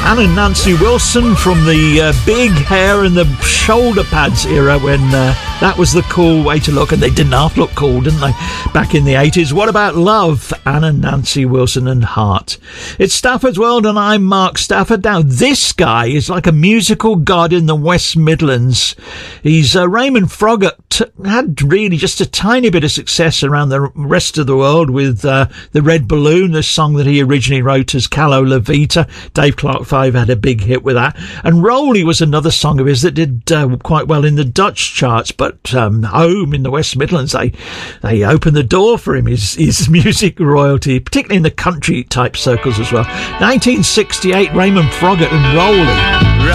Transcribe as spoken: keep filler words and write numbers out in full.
Ann and Nancy Wilson from the uh, big hair and the shoulder pads era when uh, that was the cool way to look, and they didn't half look cool, didn't they, back in the eighties? What about love? Ann and Nancy Wilson and Heart. It's Stafford's World and I'm Mark Stafford. Now, this guy is like a musical god in the West Midlands. He's uh, Raymond Froggatt t- had really just a tiny bit of success around the rest of the world with uh, The Red Balloon, the song that he originally wrote as Calo La Vita. Dave Clark Five had a big hit with that. And Roley was another song of his that did uh, quite well in the Dutch charts, but um, home in the West Midlands, they they opened the door for him, his, his music royalty, particularly in the country type circles as well. nineteen sixty-eight, Raymond Froggatt and Roley.